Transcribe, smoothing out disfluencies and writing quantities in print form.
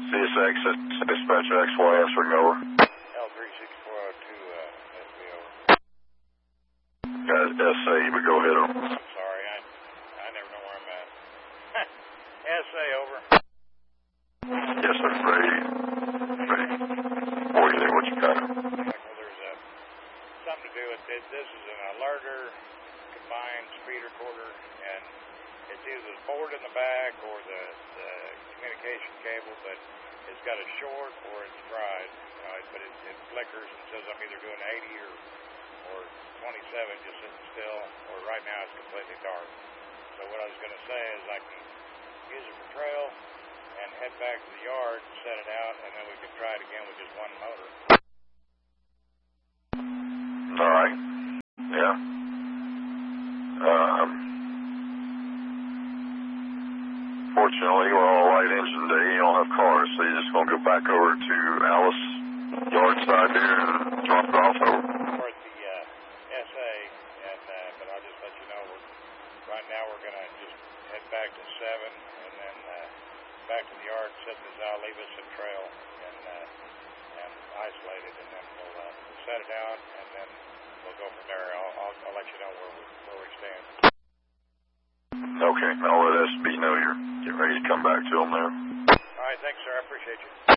CSX, dispatch XYS, ring over. L36402, SB over. SA, but go ahead. I'm sorry, I never know where I'm at. SA over. Yes, sir. Ready. What do you think? What you got? Well, there's something to do with it. This is an alerter combined speed recorder, and it's either the board in the back or the communication cable, but it's got a short or it's fried, but it flickers and says I'm either doing 80 or 27 just sitting still, or right now it's completely dark. So what I was going to say is I can use it for trail and head back to the yard, set it out, and then we can try it again with just one motor. All right. Yeah. Fortunately, we're all light engine day. You don't have cars, so you're just going to go back over to Alice yard side there and drop it off over. We're at the SA, but I'll just let you know, right now we're going to just head back to 7 and then back to the yard, set this out, leave us some trail, and isolate it, and then we'll set it out, and then we'll go from there. I'll let you know where we stand. Okay, I'll let SB know you're getting ready to come back to them there. All right, thanks, sir. I appreciate you.